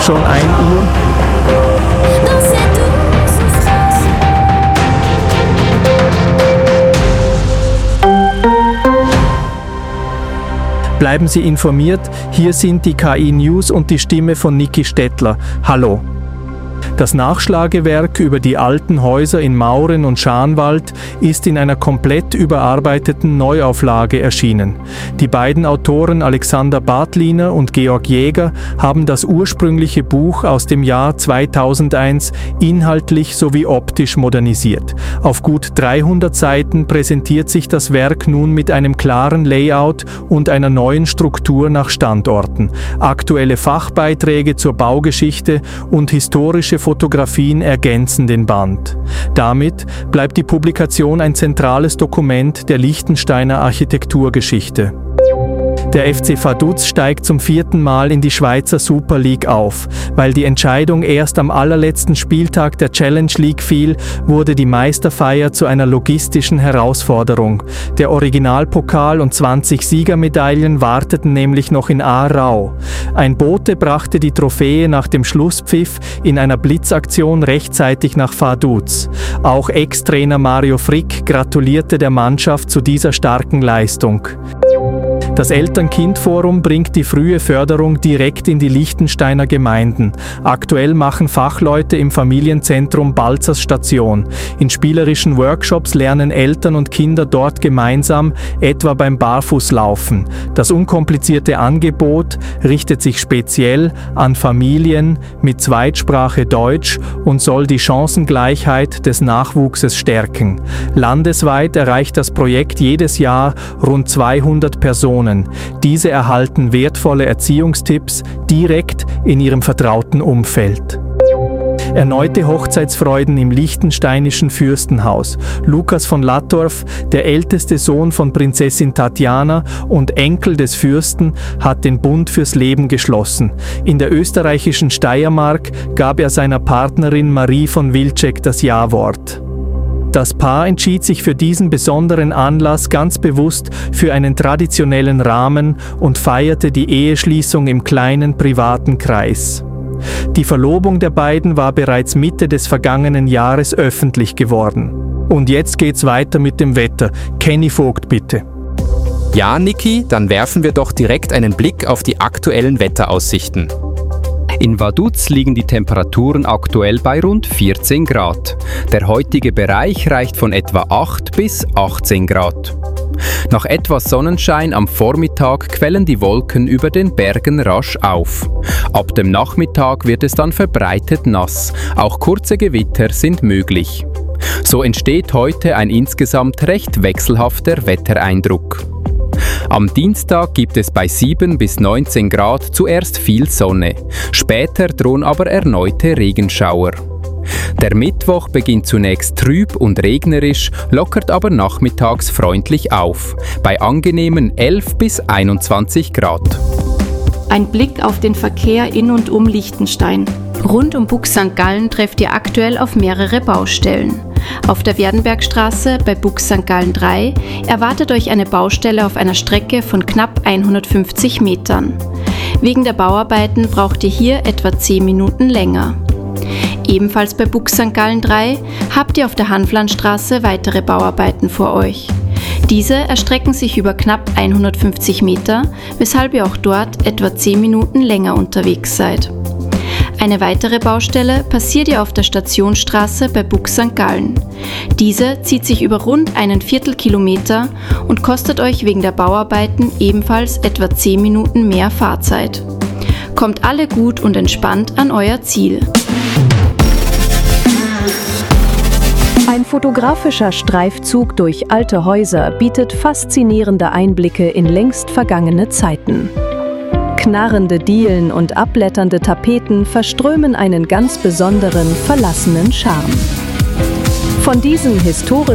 schon 1 Uhr. Bleiben Sie informiert, hier sind die KI News und die Stimme von Niki Stettler. Hallo. Das Nachschlagewerk über die alten Häuser in Mauren und Scharnwald ist in einer komplett überarbeiteten Neuauflage erschienen. Die beiden Autoren Alexander Bartliner und Georg Jäger haben das ursprüngliche Buch aus dem Jahr 2001 inhaltlich sowie optisch modernisiert. Auf gut 300 Seiten präsentiert sich das Werk nun mit einem klaren Layout und einer neuen Struktur nach Standorten. Aktuelle Fachbeiträge zur Baugeschichte und historische Fotografien ergänzen den Band. Damit bleibt die Publikation ein zentrales Dokument der Liechtensteiner Architekturgeschichte. Der FC Vaduz steigt zum 4. Mal in die Schweizer Super League auf. Weil die Entscheidung erst am allerletzten Spieltag der Challenge League fiel, wurde die Meisterfeier zu einer logistischen Herausforderung. Der Originalpokal und 20 Siegermedaillen warteten nämlich noch in Aarau. Ein Bote brachte die Trophäe nach dem Schlusspfiff in einer Blitzaktion rechtzeitig nach Vaduz. Auch Ex-Trainer Mario Frick gratulierte der Mannschaft zu dieser starken Leistung. Das Eltern-Kind-Forum bringt die frühe Förderung direkt in die Liechtensteiner Gemeinden. Aktuell machen Fachleute im Familienzentrum Balzers Station. In spielerischen Workshops lernen Eltern und Kinder dort gemeinsam, etwa beim Barfußlaufen. Das unkomplizierte Angebot richtet sich speziell an Familien mit Zweitsprache Deutsch und soll die Chancengleichheit des Nachwuchses stärken. Landesweit erreicht das Projekt jedes Jahr rund 200 Personen. Diese erhalten wertvolle Erziehungstipps direkt in ihrem vertrauten Umfeld. Erneute Hochzeitsfreuden im liechtensteinischen Fürstenhaus. Lukas von Lattorf, der älteste Sohn von Prinzessin Tatjana und Enkel des Fürsten, hat den Bund fürs Leben geschlossen. In der österreichischen Steiermark gab er seiner Partnerin Marie von Wilczek das Ja-Wort. Das Paar entschied sich für diesen besonderen Anlass ganz bewusst für einen traditionellen Rahmen und feierte die Eheschließung im kleinen privaten Kreis. Die Verlobung der beiden war bereits Mitte des vergangenen Jahres öffentlich geworden. Und jetzt geht's weiter mit dem Wetter. Kenny Vogt, bitte. Ja, Niki, dann werfen wir doch direkt einen Blick auf die aktuellen Wetteraussichten. In Vaduz liegen die Temperaturen aktuell bei rund 14 Grad. Der heutige Bereich reicht von etwa 8 bis 18 Grad. Nach etwas Sonnenschein am Vormittag quellen die Wolken über den Bergen rasch auf. Ab dem Nachmittag wird es dann verbreitet nass. Auch kurze Gewitter sind möglich. So entsteht heute ein insgesamt recht wechselhafter Wettereindruck. Am Dienstag gibt es bei 7 bis 19 Grad zuerst viel Sonne. Später drohen aber erneute Regenschauer. Der Mittwoch beginnt zunächst trüb und regnerisch, lockert aber nachmittags freundlich auf, bei angenehmen 11 bis 21 Grad. Ein Blick auf den Verkehr in und um Liechtenstein. Rund um Bug St. Gallen trefft ihr aktuell auf mehrere Baustellen. Auf der Werdenbergstraße bei Bug St. Gallen 3 erwartet euch eine Baustelle auf einer Strecke von knapp 150 Metern. Wegen der Bauarbeiten braucht ihr hier etwa 10 Minuten länger. Ebenfalls bei Bug St. Gallen 3 habt ihr auf der Hanflandstraße weitere Bauarbeiten vor euch. Diese erstrecken sich über knapp 150 Meter, weshalb ihr auch dort etwa 10 Minuten länger unterwegs seid. Eine weitere Baustelle passiert ihr auf der Stationsstraße bei Bug St. Gallen. Diese zieht sich über rund einen Viertelkilometer und kostet euch wegen der Bauarbeiten ebenfalls etwa 10 Minuten mehr Fahrzeit. Kommt alle gut und entspannt an euer Ziel. Ein fotografischer Streifzug durch alte Häuser bietet faszinierende Einblicke in längst vergangene Zeiten. Knarrende Dielen und abblätternde Tapeten verströmen einen ganz besonderen, verlassenen Charme. Von diesen historischen